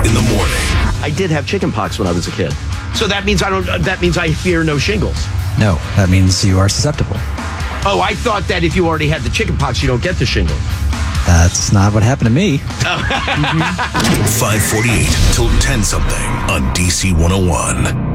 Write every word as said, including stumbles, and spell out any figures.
in the morning. I did have chicken pox when I was a kid. So that means I don't. That means I fear no shingles. No, that means you are susceptible. Oh, I thought that if you already had the chicken pox, you don't get the shingles. That's not what happened to me. five forty-eight till ten something on D C one oh one.